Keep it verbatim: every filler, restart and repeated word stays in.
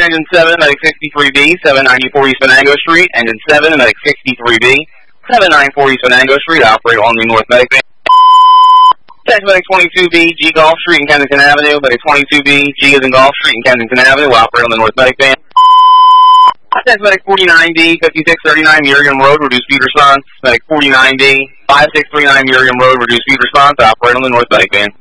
Engine seven, Medic sixty-three B, seven ninety-four East Venango Street. Engine seven, Medic sixty-three B, seven ninety-four East Venango Street. Operate on the North Medic van. Text Medic twenty-two B, G Golf Street and Kensington Avenue. Medic twenty-two B, G is in Golf Street and Kensington Avenue. Operate on the North Medic van. Text Medic forty-nine D, fifty-six thirty-nine Miriam Road. Reduce speed response. Medic forty-nine D, five six three nine Miriam Road. Reduce speed response. Operate on the North Medic van.